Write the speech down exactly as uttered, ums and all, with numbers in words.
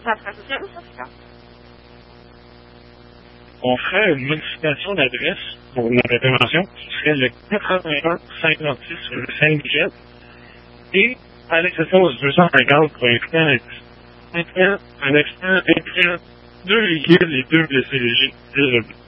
ça serait social ou ça serait? On ferait une modification d'adresse pour notre intervention qui serait le quatre-vingt-un cinquante-six rue Saint-Michel et à l'exception du deux cent cinquante pour inclure un accident, un accident incluant deux véhicules et deux blessés légers.